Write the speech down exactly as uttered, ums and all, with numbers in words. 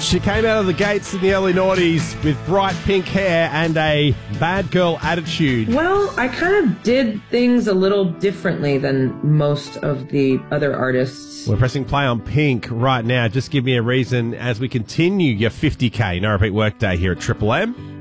She came out of the gates in the early noughties with bright pink hair and a bad girl attitude. Well, I kind of did things a little differently than most of the other artists. We're pressing play on Pink right now. Just give me a reason as we continue your fifty K No Repeat Workday here at Triple M.